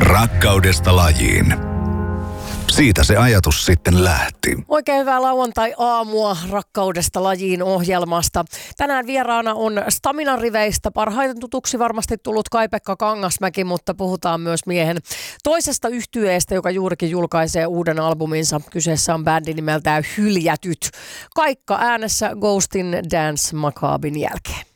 Rakkaudesta lajiin. Siitä se ajatus sitten lähti. Oikein hyvää lauantai-aamua Rakkaudesta lajiin -ohjelmasta. Tänään vieraana on Staminan riveistä parhaiten tutuksi varmasti tullut Kai-Pekka Kangasmäki, mutta puhutaan myös miehen toisesta yhtyeestä, joka juurikin julkaisee uuden albuminsa. Kyseessä on bändi nimeltään Hyljätyt. Kaikka äänessä Ghostin Dance Macabren jälkeen.